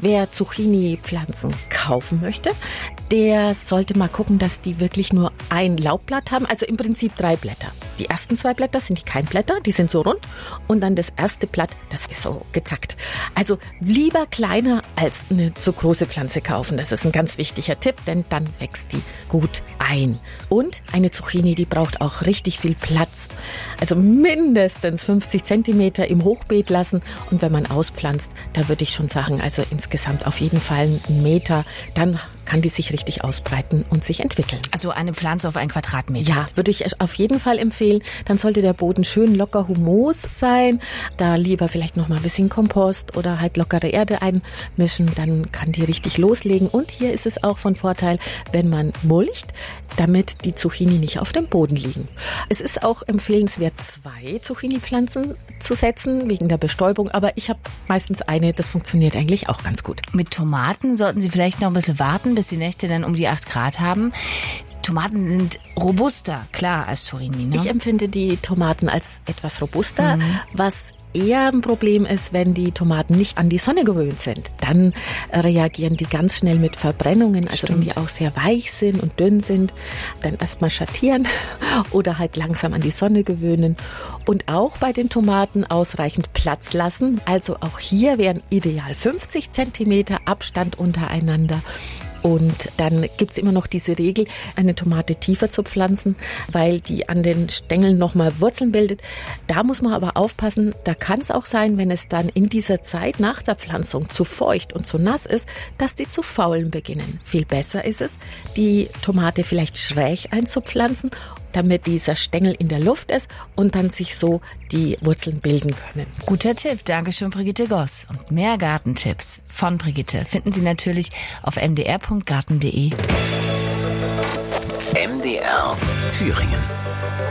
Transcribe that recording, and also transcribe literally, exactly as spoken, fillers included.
wer Zucchini-Pflanzen kaufen möchte, der sollte mal gucken, dass die wirklich nur ein Laubblatt haben, also im Prinzip drei Blätter. Die ersten zwei Blätter sind die Keimblätter, die sind so rund und dann das erste Blatt, das ist so gezackt. Also lieber kleiner als eine zu große Pflanze kaufen. Das ist ein ganz wichtiger Tipp, denn dann wächst die gut ein. Und eine Zucchini, die braucht auch richtig viel Platz. Also mindestens fünfzig Zentimeter im Hochbeet lassen und wenn man auspflanzt, da würde ich schon sagen, also insgesamt auf jeden Fall einen Meter, dann kann die sich richtig ausbreiten und sich entwickeln. Also eine Pflanze auf einen Quadratmeter? Ja, würde ich auf jeden Fall empfehlen. Dann sollte der Boden schön locker humos sein. Da lieber vielleicht noch mal ein bisschen Kompost oder halt lockere Erde einmischen. Dann kann die richtig loslegen. Und hier ist es auch von Vorteil, wenn man mulcht, damit die Zucchini nicht auf dem Boden liegen. Es ist auch empfehlenswert, zwei Zucchini-Pflanzen zu setzen, wegen der Bestäubung. Aber ich habe meistens eine, das funktioniert eigentlich auch ganz gut. Mit Tomaten sollten Sie vielleicht noch ein bisschen warten, bis die Nächte dann um die acht Grad haben. Tomaten sind robuster, klar, als Zucchini, ne? Ich empfinde die Tomaten als etwas robuster, mhm. was eher ein Problem ist, wenn die Tomaten nicht an die Sonne gewöhnt sind. Dann reagieren die ganz schnell mit Verbrennungen. Also Stimmt. wenn die auch sehr weich sind und dünn sind, dann erstmal schattieren oder halt langsam an die Sonne gewöhnen. Und auch bei den Tomaten ausreichend Platz lassen. Also auch hier wären ideal fünfzig Zentimeter Abstand untereinander. Und dann gibt's immer noch diese Regel, eine Tomate tiefer zu pflanzen, weil die an den Stängeln nochmal Wurzeln bildet. Da muss man aber aufpassen, da kann es auch sein, wenn es dann in dieser Zeit nach der Pflanzung zu feucht und zu nass ist, dass die zu faulen beginnen. Viel besser ist es, die Tomate vielleicht schräg einzupflanzen, damit dieser Stängel in der Luft ist und dann sich so die Wurzeln bilden können. Guter Tipp, Dankeschön Brigitte Goss. Und mehr Gartentipps von Brigitte finden Sie natürlich auf m d r punkt garten punkt d e. M D R Thüringen.